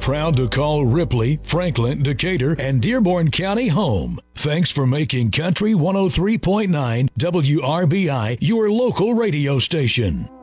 proud to call Ripley, Franklin, Decatur, and Dearborn County home. Thanks for making Country 103.9 WRBI your local radio station.